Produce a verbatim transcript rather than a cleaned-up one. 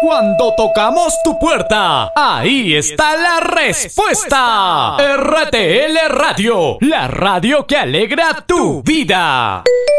Cuando tocamos tu puerta, ahí está la respuesta. R T L Radio, la radio que alegra tu vida.